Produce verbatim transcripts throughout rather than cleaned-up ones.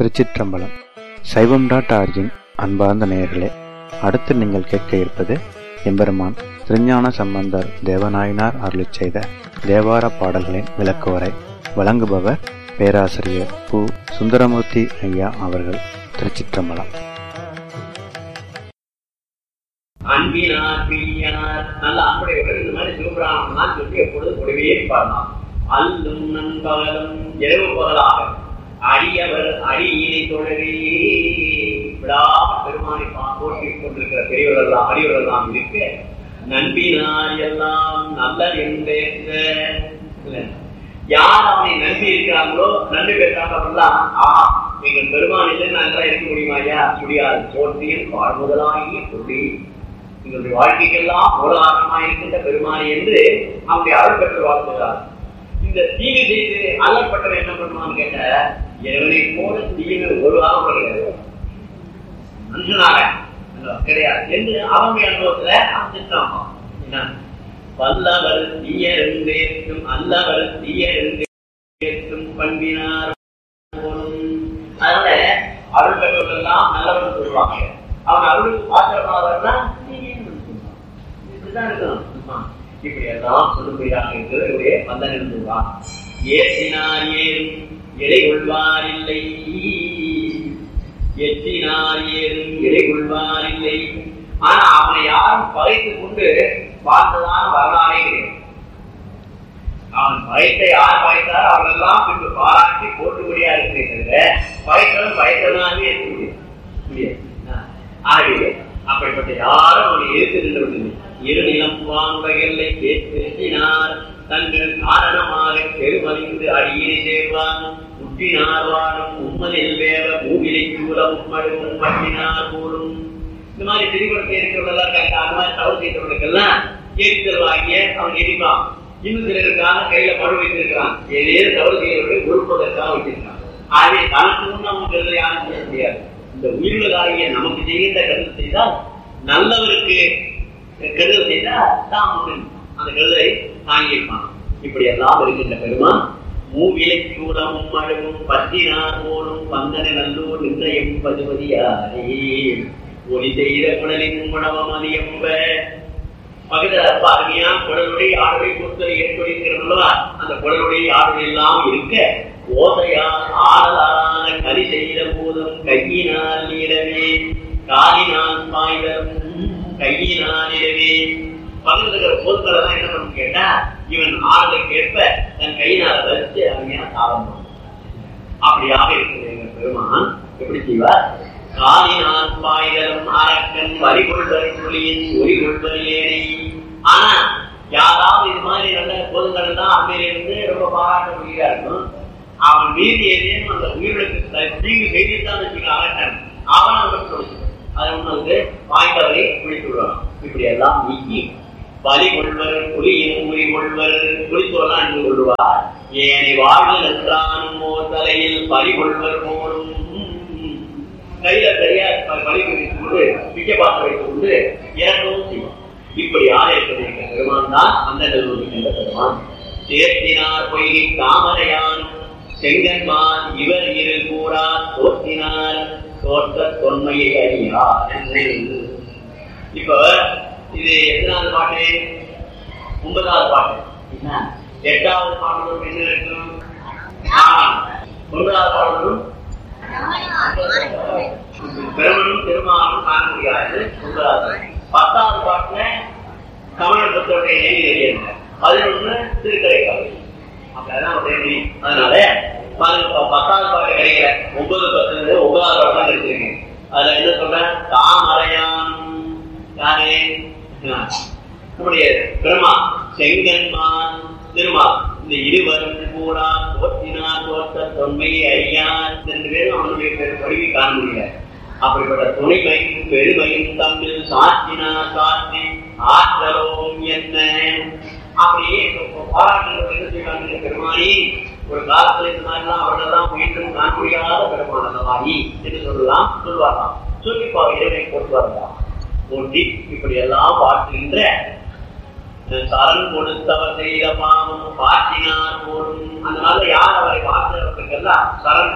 திருச்சிற்றம்பலம். சைவம் dot origin அன்பார்ந்த நேயர்களே, அடுத்து நீங்கள் கேட்க இருப்பது எம்பெருமான் திருஞான சம்பந்தர் தேவநாயனார் அருளிச் செய்த தேவார பாடல்களின் விளக்குவரை. வழங்குபவர் பேராசிரியர் பு. சுந்தரமூர்த்தி ஐயா அவர்கள். திருச்சிற்றம்பலம். அன்பினார் பிரியார் நல்ல அன்புடையவர்கள் இந்த மாதிரி சிவபிராமணன் சொல்லி எப்பொழுது கூடவே பாடலாம். அல்லும் நண்பகலும் இரவு பகலாக அடியவர் அடியினை தொடரே விடாம பெருமானை போட்டிக் கொண்டிருக்கிற பெரியவர்கள் எல்லாம் அடியவர்கள் எல்லாம் இருக்க நண்பினார் எல்லாம் நல்ல என்றேற்ற யார் அவனை நம்பி இருக்கிறாங்களோ நன்றி பெற்றாங்களெல்லாம் ஆஹா நீங்கள் பெருமானிலே நல்லா இருக்க முடியுமா? ஐயா முடியாது. போட்டியில் வாழ்முதலாகிய பொருளி எங்களுடைய வாழ்க்கைக்கெல்லாம் மூலாதாரமாக இருக்கின்ற பெருமானி என்று அவனுடைய அருள் பெற்று வாழ்த்துகிறார். இந்த தீமை செய்து அல்லப்பட்டவன் என்ன பண்ணுவான்னு கேட்ட, இறைவனை போல தீமை ஒரு ஆகும் மனுஷனாக கிடையாது என்று அவனுடைய அனுபவத்துல அமைச்சிட்டாமா. வல்லவர் தீயருந்தேற்றும் அல்லவர் தீயருந்தேற்றும் பண்பினார் போலும். அதனால அருள் பெற்றவர்கள் எல்லாம் நல்லவர்கள் சொல்லுவாங்க. அவன் அருளுக்கு பாத்திரமாவதுன்னா இப்படிதான் இருக்கணும். இப்படி எல்லாம் சொல்லுபடியாக இருக்கிற வந்தன் இருந்துள்ளான். ஏற்றினார் ஏறும் இலை கொள்வார் இல்லை, எற்றினார் ஏறும் இலை கொள்வார் இல்லை. ஆனா அவனை யாரும் பகைத்துக் கொண்டு பார்த்ததான வரலாறே கிடையாது. அவன் பயத்தை யார் பயத்தார் அவர்களெல்லாம் பின்பு பாராட்டி போட்டுபடியா இருக்கிற பயத்தவன் பயத்தனாவே இருக்க முடியாது. ஆகவே அப்படிப்பட்ட யாரும் அவனை எதிர்த்து நின்றவில்லை. இரு நிலம் வாங்குவதில்லை பேசினார் தங்கள் காரணமாக பெருமறிந்து அடியினை சேர்வான் முட்டினார் வாழும் உம்மனில் வேற மூவிலை சூழம் மழுவும் பண்ணினார் போலும். இந்த மாதிரி திரிகுணத்தை இருக்கிறவர்கள் இருக்காங்க. அந்த மாதிரி தவறு செய்தவர்களுக்கெல்லாம் எரித்தல் வாங்கிய அவன் எரிப்பான். இன்னும் சிலருக்காக கையில மழு வைத்திருக்கிறான். ஏதேனும் தவறு செய்தவர்கள் ஒழுப்பதற்காக வச்சிருக்கான். ஆகவே தனக்கு முன் நமக்கு யாரும் செய்ய முடியாது. இந்த உயிர்களாகிய நமக்கு செய்கின்ற கருத்து செய்தால் நல்லவருக்கு கெடுதல் செய்தால் தான் அந்த கெடுதலை தாங்கியிருப்பான். இப்படி எல்லாம் இருக்கின்ற பெருமான் மூவிலை சூடமும் மழுவும் பத்தினார் போலும் வந்தன நல்லூர் நிர்ணயம் பதுமதியாரே ஒளி செய்த குடலின் உணவம் அது எம்ப பகுதியில் அருமையா குடலுடைய ஆடுவை பொறுத்தலை ஏற்படுகிறவர்களா அந்த குடலுடைய ஆடுகள் எல்லாம் இருக்க ஓசையால் ஆடலான கறி செய்த போதும் கையினால் இடவே காலினால் பாய்தரும் கையினால் இடவே பகுதியில் இருக்கிற பொருட்களை தான் என்ன பண்ணு கேட்டா இவன் ஆடுகளுக்கு ஏற்ப தன் கையினால வச்சு அருமையா சாதம். அப்படியாக இருக்கிற எங்கள் பெருமான் எப்படி செய்வார்? காலினால் பாய்தரும் அரக்கன் வரிகொள்வர் புலியின் ஒலி கொள்வர் ஏனை. ஆனா யாராவது இது மாதிரி நல்ல பொதுக்கள் தான் அம்மையிலிருந்து ரொம்ப பாராட்ட முடியா இருக்கும். அவன் மீறி ஏதேனும் அந்த உயிர்களுக்கு தீங்கு செய்திருந்தான் வச்சுக்கலாம். அவன் அவங்க அதை ஒண்ணு வந்து வாய்ந்தவரை குளித்து விடுவான். இப்படி எல்லாம் நீக்கி வலி கொள்வர் புலியின் உரி கொள்வர் புலித்தோலாம் என்று கொள்வார். ஏனை வாழ்வில் என்றானும் ஓர் தலையில் பலி கொள்வர் போலும். கையில சரியா பலி வைத்துக் கொண்டு பிச்சை பாத்திரம் வைத்துக் கொண்டு இறக்கவும் செய்வான். இப்படி ஆலயத்திற்கு பெருமான் தான் அந்த நிறுவனம் பெருமான். சேர்த்தினார் பொய்கை தாமரையான் செங்கன்மான் இவர் இரு கூறா தோற்றினார் தோற்ற தொன்மையை அறியார். இப்ப இது எத்தனாவது பாட்டு? ஒன்பதாவது பாட்டு. எட்டாவது பாடலும் என்ன இருக்கும்? ஒன்பதாவது பாடலும் பெருமனும் பெருமானும் காண முடியாது. ஒன்பதாவது பத்தாவது பாட்டுல கமலத்தோட எண்ணி பதினொன்னு திருக்கரை கதை. அப்படிதான் அதனால பத்தாவது பாட்டு கிடைக்கல. ஒன்பது பத்து ஒன்பதாவது பாட்டு தான் கிடைச்சிருக்கேன். அதுல என்ன சொல்ற? தாமரையான் யாரே நம்முடைய பெருமா செங்கன்மான் திருமா இந்த இருவரும் கூடா தோற்றினார் தோற்ற தொன்மையை அறியார் ரெண்டு பேரும் அவனுடைய படிவை காண முடியல. அப்படிப்பட்ட துணைமையும் பெருமையும் தம்மில் சாற்றினார் சாற்றி ஆற்றலோம் என்ன அப்படியே பாராட்டுகள் என்ன செய்வாங்க? பெருமானி ஒரு காலத்துல இந்த மாதிரிலாம் அவர்களெல்லாம் மீண்டும் காண முடியாத பெருமானவாணி என்று சொல்லலாம் சொல்வாராம். சொல்லி இறைவனை போட்டு வரலாம் போட்டி இப்படி எல்லாம் பார்க்கின்ற சரண் கொடுத்தவர் செய்த பாவம் பாட்டினார் போலும். அதனால யார் அவரை பார்க்கிறவர்களுக்கெல்லாம் சரண்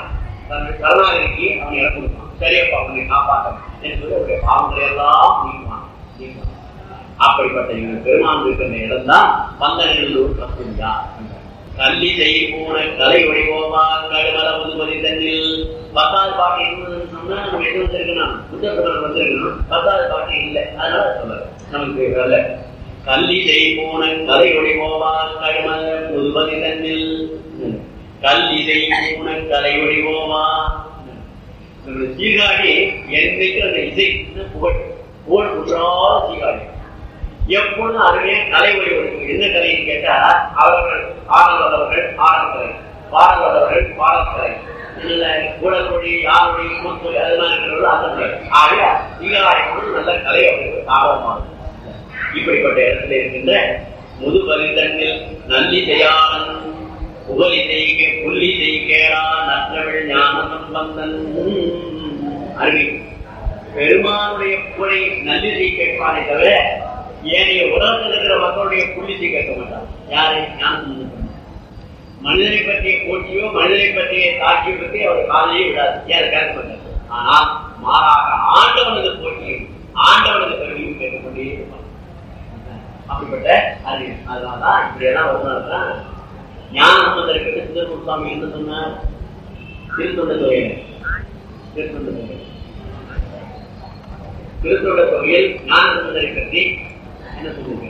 கருணாநிதிக்கு அவன் இடம் கொடுப்பான். சரியப்பா அவனை காப்பாற்ற என்று சொல்லி அவருடைய பாவங்களை எல்லாம் நீக்குவான். அப்படிப்பட்ட இவங்க பெருமான் இருக்கிற இடம் தான் பந்தநல்லூர் கஸ்தூரியா. கல்வி செய்ய போன கலை வடிவோமா கடுமல முதுமதி தண்ணில் பத்தாவது பாட்டு இருந்ததுன்னு சொன்னா நம்ம எது வந்திருக்கணும், புத்தகத்தில் வந்திருக்கணும். பத்தாவது பாட்டு இல்லை, அதனால சொல்ல நமக்கு வரல. கல்வி செய்ய போன கலை வடிவோமா கடுமல முதுமதி தண்ணில் கல்வி செய்ய போன கலை வடிவோமா. சீர்காழி என்னைக்கு அந்த இசை புகழ் புகழ் குற்றாத சீர்காழி எப்பொழுதும் அருமையா கலை வடிவம். என்ன கலைன்னு கேட்டா அவர்கள் ஆடல் வந்தவர்கள் ஆடல் கலை, பாடல் வந்தவர்கள் பாடல் கலை, இல்ல குடல்மொழி யாழ்மொழி கூத்தொழி அதெல்லாம் இருக்கிறவர்கள் அந்த கலை. ஆக சீர்காழி நல்ல கலை அவர்கள் ஆர்வமானது. இப்படிப்பட்ட இடத்துல இருக்கின்ற முதுபலி தண்ணில் நல்லி செய்யானன் புகழி செய்க புள்ளி செய்கேடா நற்றமிழ் ஞான சம்பந்தன். அருமை பெருமானுடைய புகழை நல்லி செய் கேட்பானே தவிர ஏனைய உலகத்தில் இருக்கிற மக்களுடைய புள்ளிசை கேட்க மாட்டான். யாரை ஞானம் மனிதனை பற்றிய போட்டியோ மனிதனை பற்றிய தாக்கியோ பற்றி அவர் காலையே விடாது, யாரை கேட்க மாட்டார். ஆனால் மாறாக ஆண்டவனது போட்டியும் ஆண்டவனது கல்வியும் கேட்டுக்கொண்டே இருப்பான். அப்படிப்பட்ட அறிவு. அதனாலதான் இப்படியெல்லாம் வருவதான் ஞான சம்பந்தருக்கு சிதம்பரம் சுவாமி என்ன சொன்னார்? திருத்தொண்ட தொகையில் திருத்தொண்ட தொகை திருத்தொண்ட தொகையில் ஞான சம்பந்தரை பற்றி என்ன சொல்லுங்க?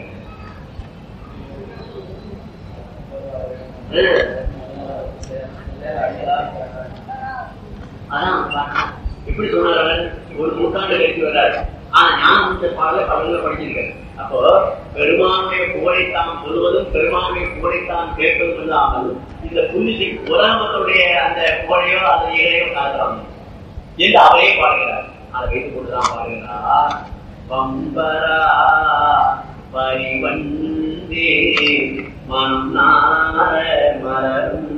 அதான் எப்படி சொன்னார்? ஒரு நூற்றாண்டு கழித்து வர்றாரு. ஆனா ஞான பாடல பலங்க படிச்சிருக்காரு. அப்போ பெருமானுடைய புகழைத்தான் சொல்வதும் பெருமானுடைய புகழைத்தான் கேட்பதும் இல்லாமல் இந்த புள்ளிசை உலகத்துடைய அந்த புகழையோ அந்த இடையோ காதலாம் என்று அவரே பாடுகிறார். அதை வைத்துக் கொண்டுதான் பாடுகிறார். பம்பரா பரிவந்தே மன்னார மலரும்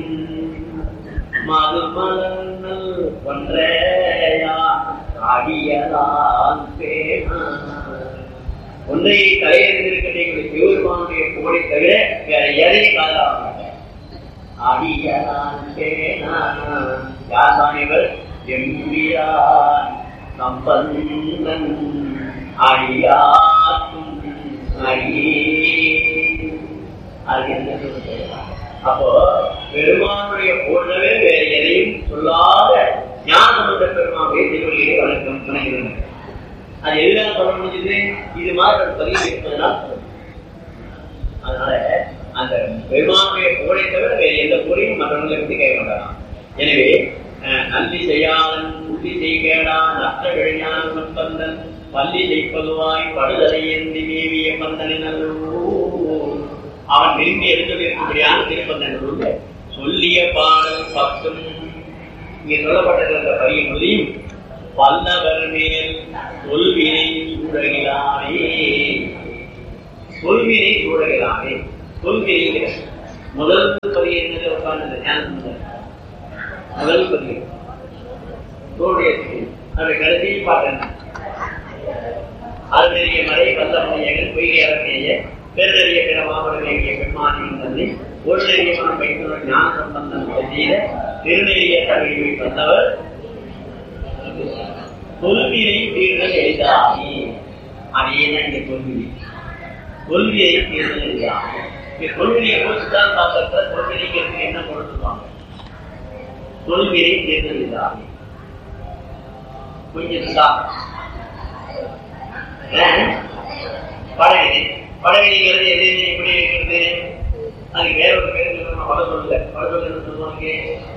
மது மலர்நல் ஒன்றையா அடியலால் பேனா. ஒன்றை தலையறிந்திருக்கின்ற சிவபெருமானுடைய புகழை தவிர வேற எதையும் காதலாக மாட்டேன். அடியலால் பேனா. யார் தான் இவர்? எம்பிரான் சம்பந்தன் அடியாக்கும் அடியே. அது என்ன சொல்றது? அப்போ பெருமானுடைய போன்றவே வேற எதையும் சொல்லாத ஞானமுள்ள பெருமானுடைய திருவள்ளியை வணக்கம் வணங்குகிறது. அது எதுக்காக சொல்ல முடிஞ்சது? இது மாதிரி ஒரு பதிவு இருப்பதனால். அதனால அந்த பெருமானுடைய புகழை தவிர வேற எந்த புகழையும் மற்றவர்களை பற்றி கை கொண்டாராம். எனவே நன்றி செய்யாதன் புத்தி செய்கேடா நஷ்ட விழைஞான சம்பந்தன் பள்ளி செய்ப்பதுவாய் படுதலை ஏந்தி மேவிய பந்தனை நல்லூ. அவன் விரும்பி எழுந்திருக்கும்படியான திருப்பந்தன் சொல்லிய பாடல் பத்தும் இங்கே சொல்லப்பட்டிருந்த பரிய மொழியும் பல்லவர் மேல் சொல்வினை சூழகிலானே. சொல்வினை சூழகிலானே. சொல்வினை முதல் பதிவு என்னது? உட்கார்ந்து ஞான முதல் பதிவு தோடைய அதை கடைசியில் பார்த்தேன். அருநெறிய மறை வல்லமையர்கள் பொய்கை அரசைய பெருநெறிய பிற மாபடமைய பெண்மானியின் தந்தை ஒரு நெறியமான வைத்துள்ள ஞான சம்பந்தம் செய்த திருநெறிய தமிழை வந்தவர் தொல்வியை தீர்தல் எளிதாகி. அதேதான் இங்க தொல்வியை தொல்வியை தீர்தல் எளிதாகி. தொல்வியை பொறுத்துதான் பார்த்த தொல்வினைக்கு என்ன பொறுத்துவாங்க? தொல்வியை தீர்தல் எளிதாகி. கொஞ்சம் படவினை படவினைங்கிறது எது எப்படி இருக்கிறது? அதுக்கு வேற ஒரு பேர் சொல்லணும். பட சொல்ல பட சொல்ல என்ன சொல்லுவாங்க?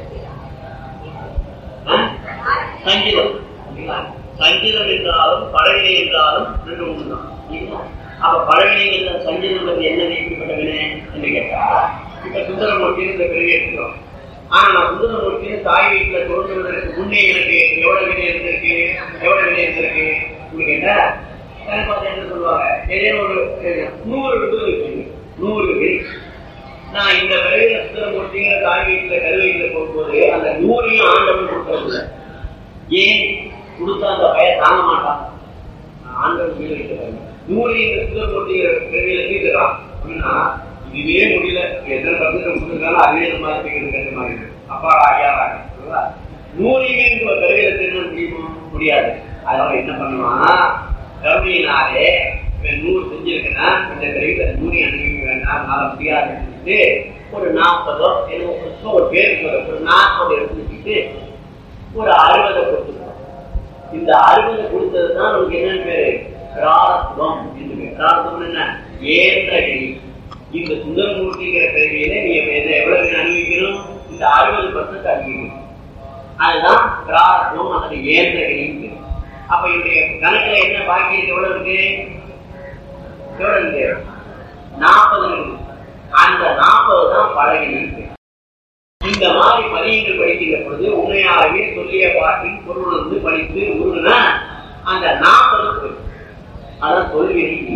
சங்கீதம். சங்கீதம் என்றாலும் படவினை என்றாலும் ரெண்டு ஒன்று தான். அப்ப படவினைகள் சங்கீதம் என்னது? எப்படிப்பட்ட வினை என்று கேட்டா, இப்ப சுந்தரமூர்த்தின்னு இந்த பிறகு எடுத்துக்கிறோம். ஆனா நான் சுந்தரமூர்த்தின்னு தாய் வீட்டுல தோன்றுவதற்கு முன்னே எனக்கு எவ்வளவு வினை இருந்திருக்கு, எவ்வளவு வினை இருந்திருக்கு கேட்டா என்ன சொல்லுவாங்க? ஏதேனும் ஒரு நூறு இருக்கு, நூறு வினை. நான் இந்த பிறகு சுந்தரமூர்த்திங்கிற தாய் வீட்டுல கருவீட்டுல போகும்போது அந்த நூறையும் ஆண்டவன் கொடுக்கறது. ஏன் கொடுத்தா அந்த பையன் தாங்க மாட்டான். ஆண்டவன் வீடு வைக்கிறாங்க. நூறையும் இந்த சுந்தரமூர்த்திங்கிற பிறவியில தீர்க்கிறான் அப்படின்னா இதுவே முடியல. எத்தனை பர்சன்ட் கொடுத்துருக்காலும் அதுவே மாதிரி கேட்கறது மாதிரி அப்பா ஐயா நூறிலிருந்து ஒரு கருவியில திருட முடியுமா? முடியாது. அதனால என்ன பண்ணுவான், கருவியினாலே நூறு செஞ்சிருக்குன்னா இந்த கருவியில நூறி அனுபவிக்க வேண்டாம், அதனால முடியாது. ஒரு நாற்பதோ ஒரு பேருக்கு ஒரு நாற்பது எடுத்துக்கிட்டு ஒரு அறுபதை கொடுத்துருவோம். இந்த அறுபதை கொடுத்ததுதான் நமக்கு என்னன்னு பேரு, பிராரத்துவம் என்று பேர். பிராரத்துவம் என்ன? ஏன்ற கருவி. இந்த சுந்தரமூர்த்திங்கிற கருவியில நீ எவ்வளவு அனுபவிக்கணும்? இந்த அறுபது பர்சன்ட் அனுபவிக்கணும். அதுதான் பிராரத்துவம், அது ஏன்ற கருவி. அப்ப என்னுடைய கணக்குல என்ன பாக்கி இருக்கு? எவ்வளவு இருக்கு? எவ்வளவு இருக்கு? நாற்பது இருக்கு. அந்த நாற்பது தான் பழகினு. இந்த மாதிரி பதியங்கள் படிக்கின்ற பொழுது உண்மையாகவே சொல்லிய பாட்டின் பொருள் வந்து படித்து உருகுனா அந்த நாற்பது போயிடும். அதான் சொல்வினை.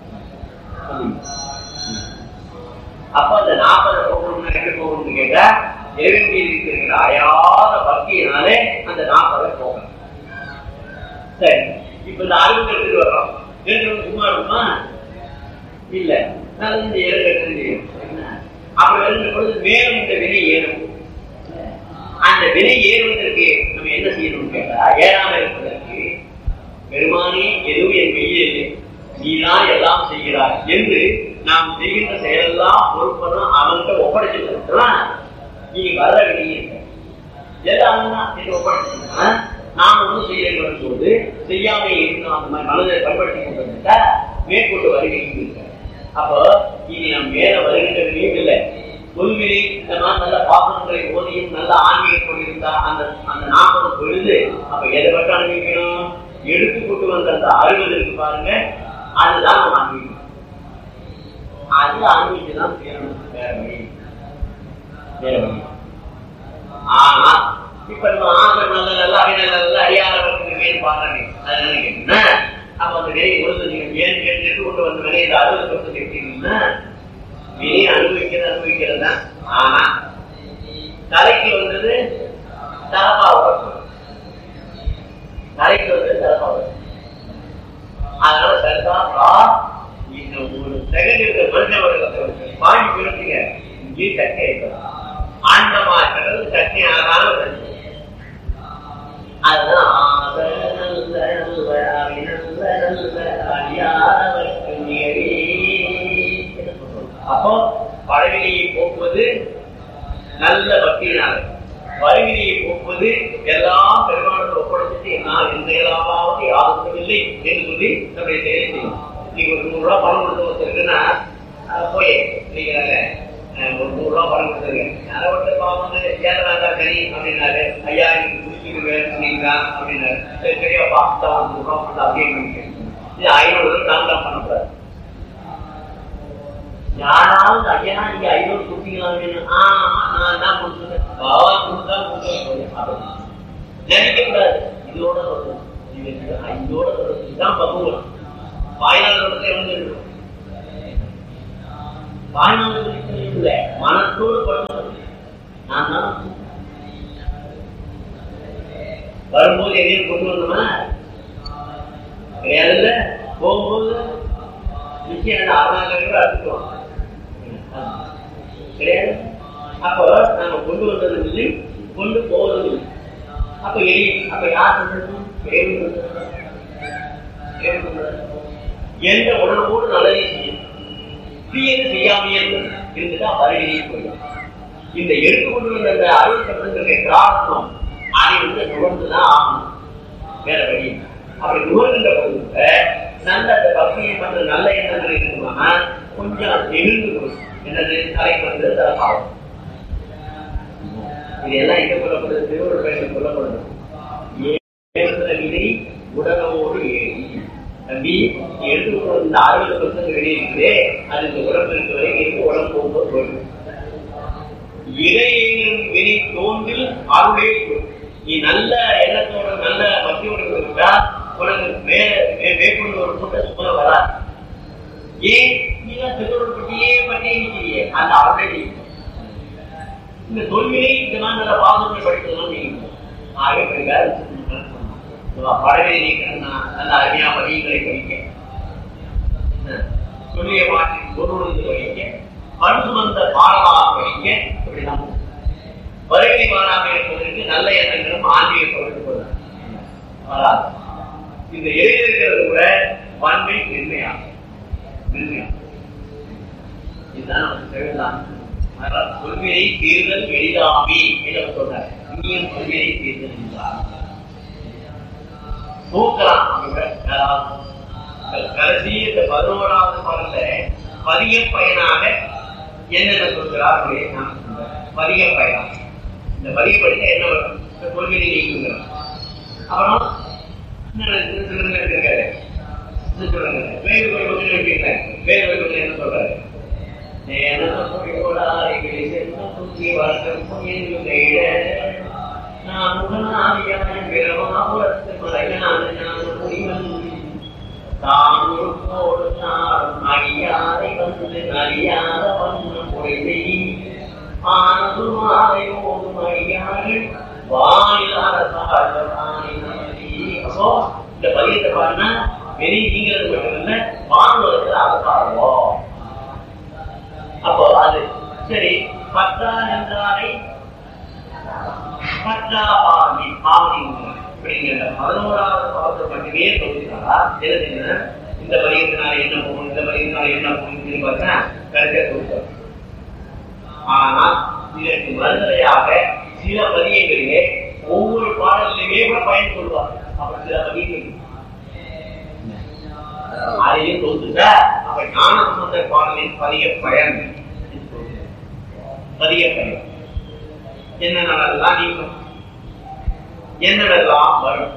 அப்ப அந்த நாற்பது போகணும்னா எப்படி போகணும்னு கேட்டா, இறைவன் இருக்கிற அயாத பக்தியினாலே அந்த நாற்பதை போகணும். சரி, இப்ப இந்த அறுபது எடுத்துட்டு வர்றோம். எடுத்து சும்மா இருக்குமா? இல்ல, இந்த ஏழு எடுத்து அப்படி வருகின்ற பொழுது மேலும் இந்த வினை ஏறும். அந்த வினை ஏறுவதற்கு நம்ம என்ன செய்யணும்னு கேட்டா, ஏறாமல் இருப்பதற்கு பெருமானே எதுவும் என் மெய்யே இல்லை, நீதான் எல்லாம் செய்கிறாய் என்று நாம் செய்கின்ற செயலெல்லாம் பொறுப்பெல்லாம் அவன்கிட்ட ஒப்படைச்சிருக்கா. நீ வர வினையே எல்லாம் என்று ஒப்படைச்சிருக்கா. நாம் ஒன்றும் செய்ய போது செய்யாம இருக்கணும். அந்த மாதிரி மனதை பயன்படுத்தி கொண்டிருந்தா மேற்கொண்டு வருகிறீங்க. அப்போ இனி நம் மேல வருகின்றதையும் இல்லை, தொல்வினை இந்த மாதிரி நல்ல பாசனங்களை ஓதியும் நல்ல ஆன்மீகம் கொண்டிருந்தா அந்த அந்த நாற்பது பொழுது அப்ப எதை மட்டும் அனுபவிக்கணும்? எடுத்து கொண்டு வந்த அந்த அறுபது இருக்கு பாருங்க, அதுதான் நம்ம அனுபவிக்கணும். அது அனுபவிச்சுதான் செய்யணும், வேற வழி வேற வழி. ஆனா இப்ப நம்ம ஆசை நல்ல நல்ல அடிநல்ல நல்ல அடியாரவர்களுக்கு பாருங்க. அது நினைக்கிறீங்கன்னா அப்ப அந்த விலை கொடுத்து நீங்க ஏன் கேட்டு கொண்டு வந்த விலை இந்த அறுபது கொடுத்து கேட்டீங்கன்னா விலை அனுபவிக்கிறது அனுபவிக்கிறது தான். ஆனா தலைக்கு வந்தது தலப்பாவை, தலைக்கு வந்தது தலப்பாவை. அதனால சரிதா இந்த ஒரு செகண்ட் இருக்கிற மனுஷன் பாண்டி பிரிச்சுங்க இங்கே சட்டை இருக்கலாம். ஆண்டமா இருக்கிறது சட்டை ஆகாம அதுதான் அப்போ பழவினையை போக்குவது நல்ல பக்தியினால, வறுவினையை போக்குவது எல்லாம் பெருமானத்தை ஒப்படைச்சிட்டு நான் எந்த இயலாமாவது யாருக்கும் இல்லை என்று சொல்லி நம்முடைய செயலை செய்யும். நீங்க ஒரு நூறு ரூபாய் பணம் கொடுத்து வச்சிருக்குன்னா போய் நீங்க ஒரு நூறு ரூபாய் பணம் கொடுத்துருக்கேன், அதை விட்டு பாவம் ஏழாண்டா சரி அப்படின்னாரு. ஐயா எனக்கு குடிச்சிட்டு வேணுங்களா அப்படின்னாரு. சரி சரியா பாஸ்தா நூறு ரூபாய் பண்ண அப்படியே இது ஐநூறு தான் தான் பண்ணக்கூடாது. யாராவது ஐயா நீங்க ஐநூறு கொடுத்தீங்களா? ஆமா நான் தான் கொடுத்துருக்கேன், பாவா கொடுத்தா கொடுத்து நினைக்க கூடாது. இதோட இதோட இதுதான் பக்குவம். வாய்நாளோட இருந்து வாய்நாள் இல்லை, மனத்தோடு படுத்து நான் தான் வரும்போது எதையும் கொண்டு வந்தோம்னா கிடையாதுல்ல. போகும்போது நிச்சயம் அறுநூறு அடிச்சுக்குவோம் கிடையாது. அப்போ நாம கொண்டு வந்தது இல்லை, கொண்டு போவதும் இல்லை. அப்ப எலி அப்ப யார் எந்த உடனோடு நல்லதை செய்யும், தீயது செய்யாமையே இருந்துட்டா வருகையே போயிடும். இந்த எடுத்துக்கொண்டு வந்த அந்த அறுபத்தி பிரார்த்தம் அதை வந்து நுகர்ந்துதான் ஆகணும், வேற வழி. அப்படி நுகர்கின்ற பொழுது நல்ல அந்த பக்தியை பண்ற நல்ல எண்ணங்கள் இருக்குமானா கொஞ்சம் எழுந்து என்னது தலைக்கு வந்து தரப்பாகும். இதெல்லாம் எங்க சொல்லப்படுது? திருவள்ளுவர் பயணம் சொல்லப்படுது. விதை உடலோடு ஏறி தம்பி எடுத்துக்கொண்டு இந்த அறுபது பர்சன்ட் வெளியே இருக்குதே, அது இந்த உடம்பு இருக்க வரைக்கும் உடம்பு போகும்போது போயிடும். இடையேறும் வினை தோன்றில் அருளே. நீ நல்ல எண்ணத்தோட நல்ல பக்தியோட இருக்கா உனக்கு மேற்கொண்டு ஒரு கூட்டம் சும்மா வராது. ஏன் நீதான் திருவள்ளுவர் பற்றியே பற்றியே நிற்கிறியே, அந்த அருளை இந்த தொல்வினை இந்த மாதிரி நல்ல பாசத்தை படித்ததெல்லாம் நீங்க ஆகவே படிக்காது. படவை நீக்கணும்னா நல்ல அருமையா பதியங்களை படிக்க, சொல்லிய மாற்றின் பொருள் படிக்க, மண் சுமந்த பாடமாக படிக்க, இப்படிதான் வருகை மாறாமல் இருப்பதற்கு நல்ல எண்ணங்களும் வெறும் ஆன்மீக பொருள் வராது. இந்த எளிதில் இருக்கிறது கூட வன்மை மென்மையாகும். மென்மையாகும். இதுதான் நமக்கு தேவைதான். கொள்கையை தீர்தல் எளிதாமி என்று சொல்றாரு. இனியும் கொள்கையை தீர்தல் என்றார் தூக்கலாம். கடைசி இந்த பதினோராவது பாடல பதிய பயனாக என்னென்ன சொல்கிறார் பதிய பயனாக இந்த பதிய படித்த என்ன வரும்? இந்த கொள்கையை நீக்குங்கிறார். அப்புறம் இருக்காரு வேறு வைப்பீங்களேன். வேறு வைப்பதில் என்ன சொல்றாரு? நான் முகநாதியான பிரமாபுரத்து மலையான முடிவன் தான் உருப்போடு நாடும் அடியாரை வந்து அறியாத வண்ணம் பொய்தை ஆனது மாலை ஓடும் அடியார்கள் வாயிலாத அப்போ இந்த பதியத்தை பாருன்னா வெளி நீங்கிறது மட்டும் இல்ல வானுவதற்கு அவசாரம். அப்போ அது சரி. பற்றா என்றாரை பற்றா பாவனி பாவனி அப்படிங்கிற பதினோராவது பாவத்தை மட்டுமே சொல்லிட்டாரா? இந்த பதியத்தினால என்ன போகணும், இந்த பதியத்தினால என்ன போகணும் பார்த்தா கருத்தை சொல்லிட்டார். ஆனால் இதற்கு மறுதலையாக சில பதியங்களிலே ஒவ்வொரு பாடலிலுமே கூட பயன் சொல்வார். அப்ப சில பதியங்கள் அதையும் சொல்லுங்க. அப்ப ஞான சம்பந்த பாடலின் பதிய பயன் பதிய பயன் என்னென்னலாம் நீக்கும், என்னென்னலாம் வரும்.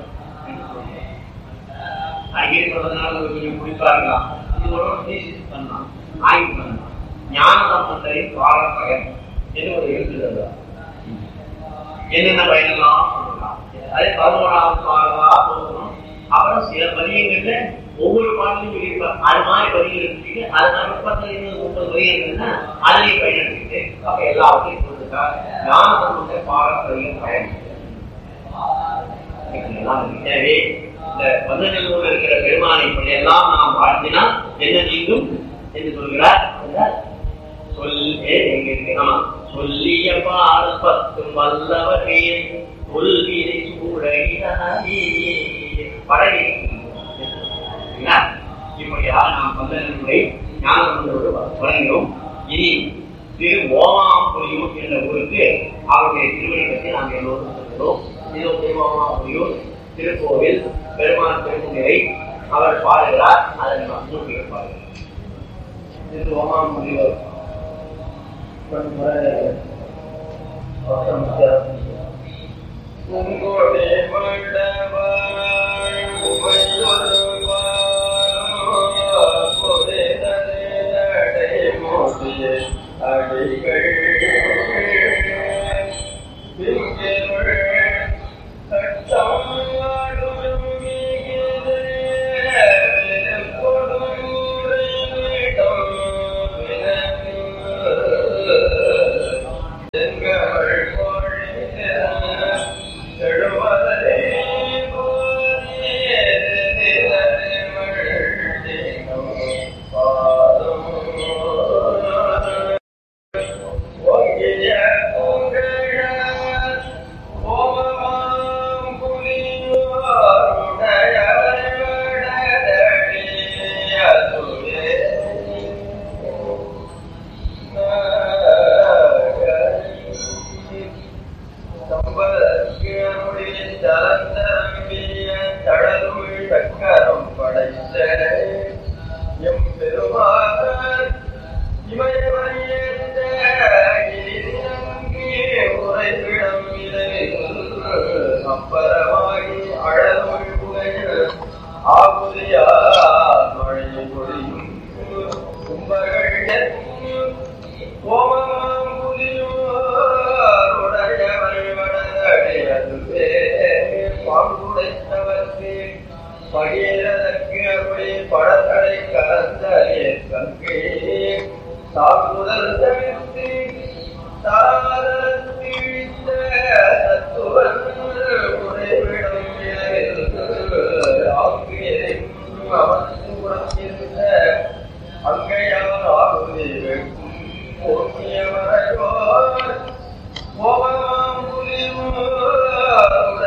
அடிக்கடி சொல்றதுனால கொஞ்சம் குறிப்பாருங்களா இது ஒரு பண்ணலாம், ஆய்வு பண்ணலாம். ஞான சம்பந்தரின் பாட பயன் என்று ஒரு எழுத்துதா என்னென்ன பயனெல்லாம் சொல்லலாம். அதே பதினோராவது பாடலா சொல்லணும். அப்புறம் சில பதியங்கள்ல ஒவ்வொரு பாடலையும் சொல்லியிருப்பார். அது மாதிரி பதிகள் எடுத்துட்டு அது மாதிரி முப்பத்தி முப்பது பதிகள்னா அதுலேயும் பயன் எடுத்துக்கிட்டு அப்ப எல்லாத்தையும் சொல்லிருக்கா ஞான சம்பந்த பாட பதிகள் பயன். எனவே இந்த வந்தநல்லூர் இருக்கிற பெருமானை இப்படி எல்லாம் நாம் வாழ்ந்தினா என்ன நீங்கும் என்று சொல்கிறார். சொல்லிய பால் பத்தும் வல்லவரே கொள்வினை சூழி படகை இப்படியாக நாம் வந்தநல்லூரை ஞானசம்பந்தரோடு வழங்கினோம். இனி திரு ஓமாம்புலியூர் என்ற ஊருக்கு அவருடைய திருவடி பற்றி நாம் எல்லோரும் சொல்கிறோம். இது ஓமாம்புலியூர் திருக்கோவில் பெருமாள் திருமுறை அவர் பாடுகிறார். அதை நாம் மூன்று பாடுகிறோம். திரு ஓமாம்புலியூர் உங்களே ஓ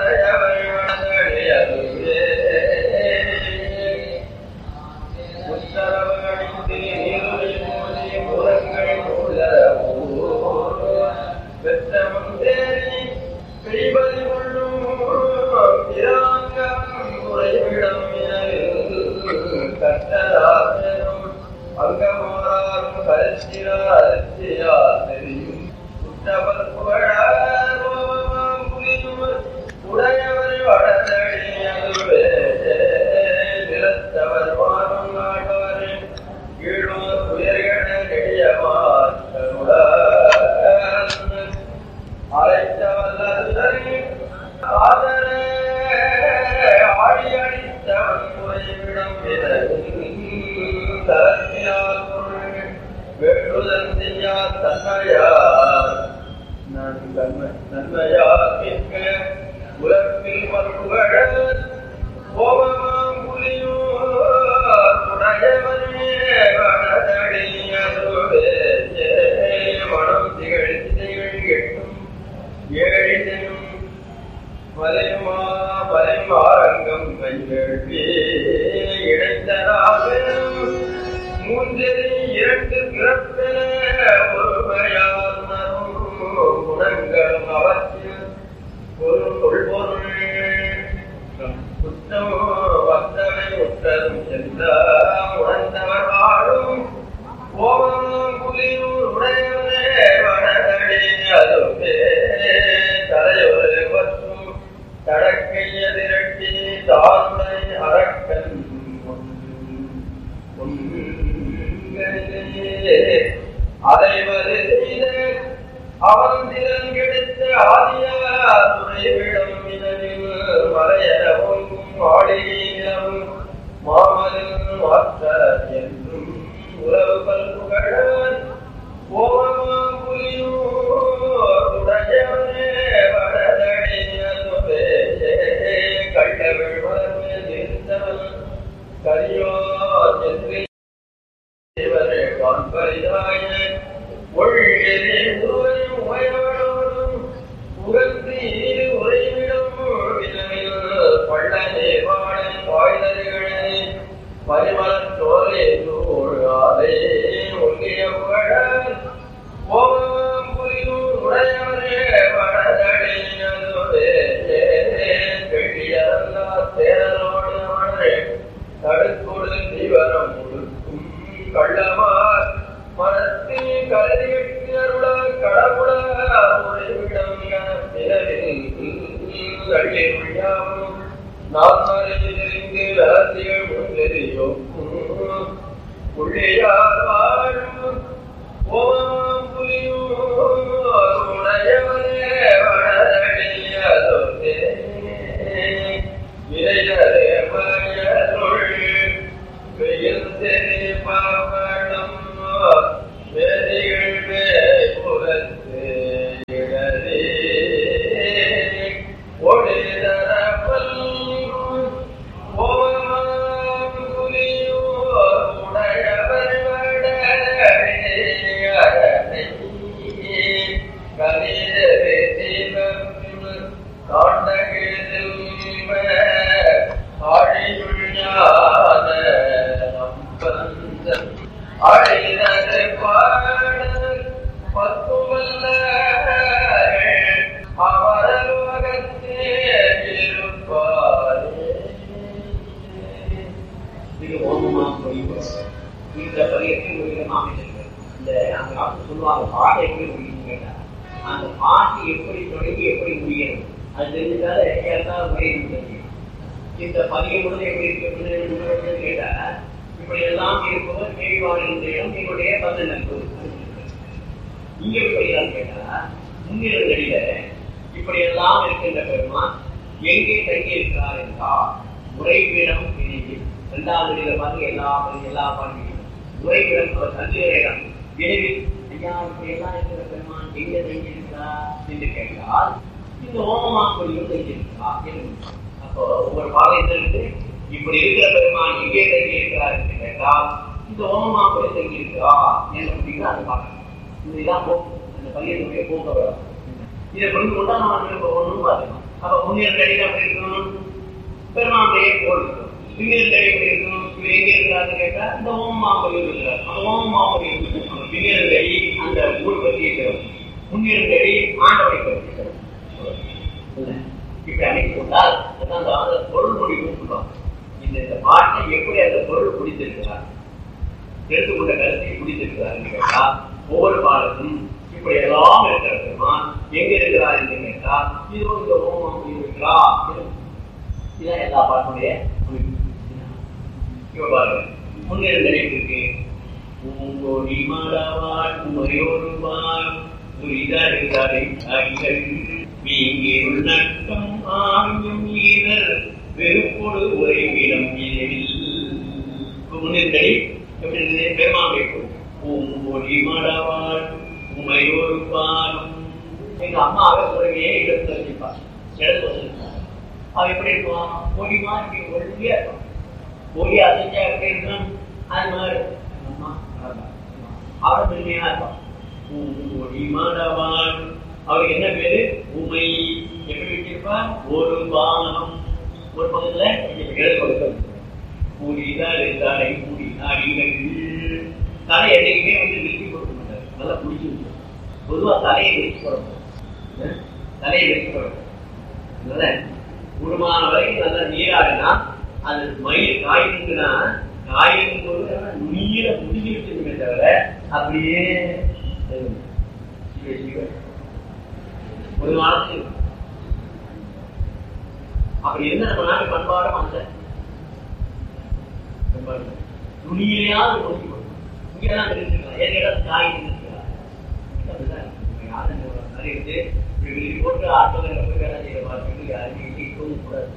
அவன் எப்படி இருக்குவான்? பொடிமா இப்படி ஒழுங்கியா இருக்கும். பொடி அசைஞ்சா எப்படி இருக்கும்? அது மாதிரி அம்மா அவரை மென்மையா இருப்பான். பொடிமாடவான் அவருக்கு என்ன பேரு? உமை. எப்படி வச்சிருப்பான்? ஒரு பானம். ஒரு பக்கத்துல கூடிதான் தலை கூடி நாடிகள். தலை என்னைக்குமே வந்து விரிச்சு கொடுக்க மாட்டாரு, நல்லா பிடிச்சி விட்டு. பொதுவா தலையை விரிச்சு போடணும், தலையை விரிச்சு போடணும். அதனால குடும்பமான வரைக்கும் நல்லா நீராடினா அது மயில் காயிருக்குன்னா காயிருக்கும் போது நீர முடிஞ்சு வச்சிருக்கே தவிர அப்படியே ஒரு வாரத்தில் அப்படி இருந்தா நம்ம நாட்டு பண்பாடும் அந்த துணியிலேயாவது நோக்கி போடணும். இங்கெல்லாம் இருந்துக்கலாம், எந்த இடம் காய் இருந்துக்கலாம். நிறைய இருக்கு போட்டு ஆட்டோவில் போய் வேலை செய்ய பார்த்துட்டு யாருமே தூங்க கூடாது.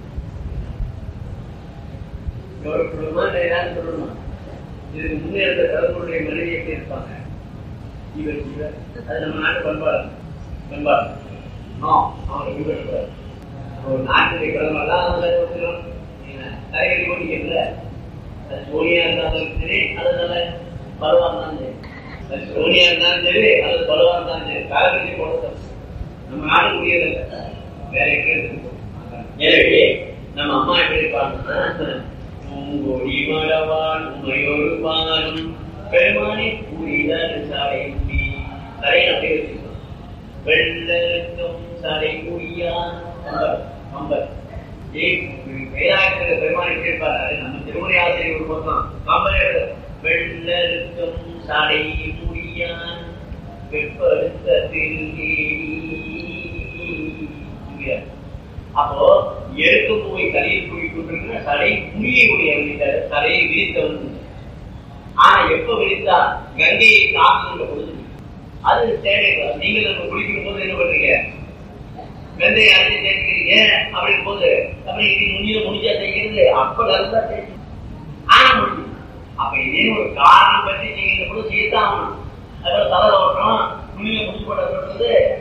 சொல்லணுமா ஏதாவது சொல்லணுமா? இதுக்கு முன்னேற்ற தலைமுறையுடைய மனைவி எப்படி இருப்பாங்க? இவர் இவர் அது நம்ம நாட்டு பண்பாடு. பண்பாடு அவங்களை பின்பற்றக்கூடாது. ஒரு நாட்டுடைய கிழமெல்லாம் தலைவலி ஓடிக்கல. அது சோனியா இருந்தாலும் சரி, அது நல்ல பருவா இருந்தாலும் சரி, அது சோனியா இருந்தாலும் சரி, அது பருவா இருந்தாலும் சரி, காலக்கட்சி போட நம்ம நாடு முடியதில்லை, வேற எங்கே இருக்கு. எனவே நம்ம அம்மா எப்படி இருப்பாங்கன்னா மடவான் உமையொரு பானம் பெருமானி கூடிதான் சாலை முடி தரை அப்படி வச்சிருக்கோம். வெள்ளம் சாலை கூடியான் கம்பர் வேதாயத்தில் பெருமானி எப்படி இருப்பாரு? நம்ம திருமுறை ஆசிரியர் ஒரு பக்கம் கம்பர் வெள்ளம் சாலை முடியான் வெப்பழுத்தத்தில். அப்போ எருக்க பூவை தலையில் குடிக்கொண்டிருக்கிற தலை முடியக்கூடிய தலையை விரித்தவன். ஆனா எப்ப விரித்தா கங்கையை காக்குகின்ற பொழுது அது தேவையில்லை. நீங்கள் நம்ம குளிக்கும் போது என்ன பண்றீங்க? வெந்தையை அரைச்சி தேய்க்கிறீங்க. அப்படின் போது அப்படி முடிஞ்ச முடிஞ்சா தேய்க்கிறது அப்ப நல்லா தேய்க்கும். ஆனா முடியும். அப்ப இதே ஒரு காரணம் பற்றி செய்கின்ற போது செய்யத்தான் ஆகணும். அதுபோல தலை ஓட்டுறோம், துணியை முடிச்சு போட்டு